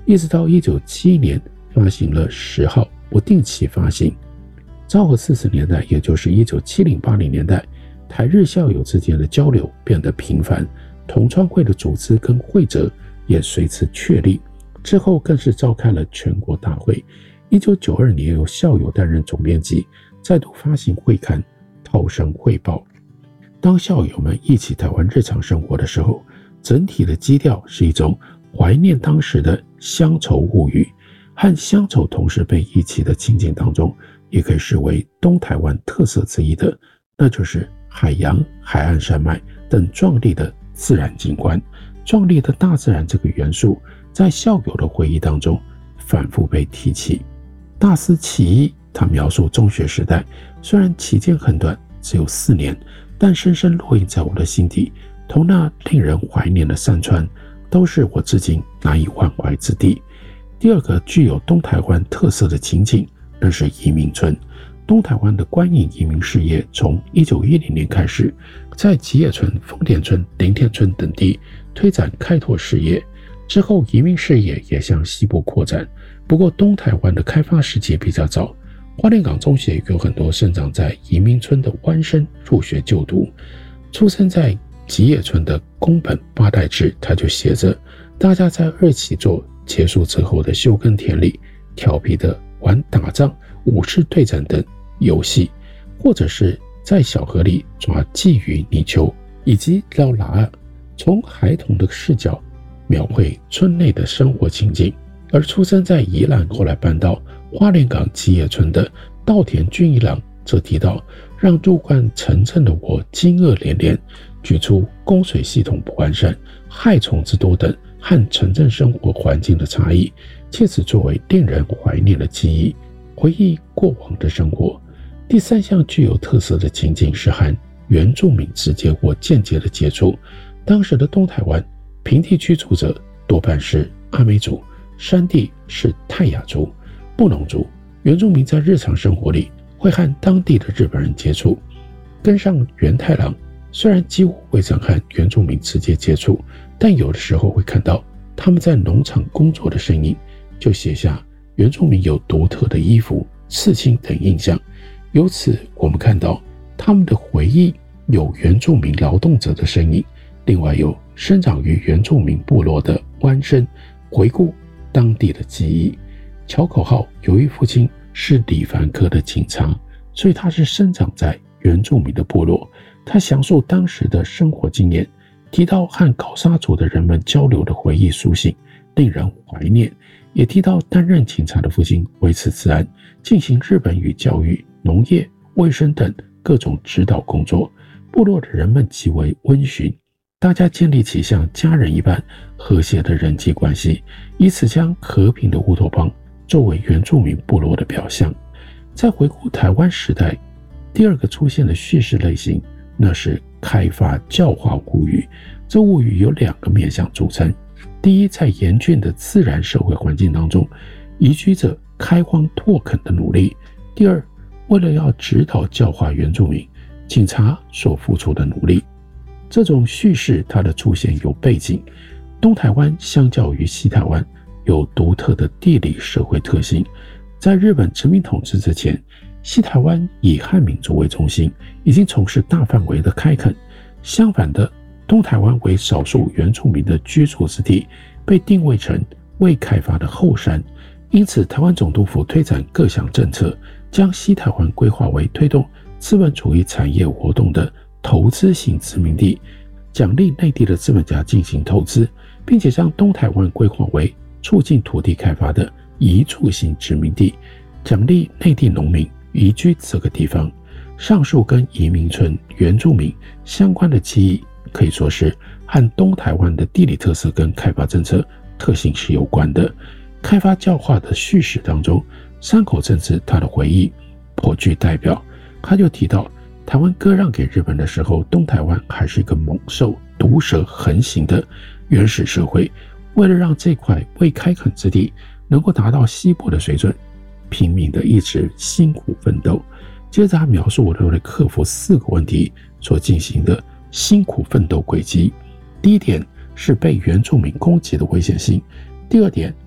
一直到1971年发行了10号不定期发行。昭和40年代，也就是1970、80年代，台日校友之间的交流变得频繁，同窗会的组织跟会则也随之确立。之后更是召开了全国大会。1992年由校友担任总编辑，再度发行会刊《涛声汇报》。当校友们忆起台湾日常生活的时候，整体的基调是一种怀念当时的乡愁物语，和乡愁同时被忆起的情景当中，也可以视为东台湾特色之一的，那就是海洋、海岸山脉等壮丽的自然景观。壮丽的大自然这个元素在校友的回忆当中反复被提起。大肆起义，他描述中学时代，虽然期间很短，只有4年，但深深烙印在我的心底，同那令人怀念的山川，都是我至今难以忘怀之地。第二个具有东台湾特色的情景，那是移民村。东台湾的官营移民事业从1910年开始，在吉野村、丰田村、林田村等地推展开拓事业，之后移民事业也向西部扩展。不过东台湾的开发时期比较早，花莲港中学有很多生长在移民村的湾生入学就读。出生在吉野村的宫本八代志，他就写着，大家在二期作结束之后的休耕田里，调皮的玩打仗、武士对战等游戏，或者是在小河里抓鲫鱼、泥鳅，以及捞喇儿，从孩童的视角描绘村内的生活情景。而出生在宜兰，后来搬到花莲港吉野村的稻田俊一郎则提到，让入关城镇的我惊愕连连，举出供水系统不完善、害虫之多等和城镇生活环境的差异，借此作为令人怀念的记忆，回忆过往的生活。第三项具有特色的情景是和原住民直接或间接的接触。当时的东台湾平地居住者多半是阿美族，山地是泰雅族、布农族。原住民在日常生活里会和当地的日本人接触。跟上源太郎虽然几乎未曾和原住民直接接触，但有的时候会看到他们在农场工作的身影，就写下原住民有独特的衣服、刺青等印象。由此我们看到他们的回忆有原住民劳动者的身影，另外有生长于原住民部落的湾生回顾当地的记忆。乔口号由于父亲是李凡科的警察，所以他是生长在原住民的部落。他详述当时的生活经验，提到和高沙族的人们交流的回忆苏醒，令人怀念。也提到担任警察的父亲维持治安，进行日本语教育、农业、卫生等各种指导工作。部落的人们极为温驯，大家建立起像家人一般和谐的人际关系，以此将和平的乌托邦作为原住民部落的表象。在回顾台湾时代，第二个出现的叙事类型，那是开发教化物语。这物语有2个面向组成。第一，在严峻的自然社会环境当中，移居者开荒拓垦的努力。第二，为了要指导教化原住民，警察所付出的努力。这种叙事它的出现有背景。东台湾相较于西台湾有独特的地理社会特性。在日本殖民统治之前，西台湾以汉民族为中心，已经从事大范围的开垦。相反的，东台湾为少数原住民的居住之地，被定位成未开发的后山。因此台湾总督府推展各项政策，将西台湾规划为推动资本主义产业活动的投资型殖民地，奖励内地的资本家进行投资，并且将东台湾规划为促进土地开发的移住型殖民地，奖励内地农民移居这个地方。上述跟移民村原住民相关的记忆，可以说是和东台湾的地理特色跟开发政策特性是有关的。开发教化的叙事当中，山口正治他的回忆颇具代表。他就提到，台湾割让给日本的时候，东台湾还是一个猛兽毒蛇横行的原始社会。为了让这块未开垦之地能够达到西部的水准，拼命的一直辛苦奋斗。接着他描述为了克服4个问题所进行的辛苦奋斗轨迹。第一点是被原住民攻击的危险性。第二点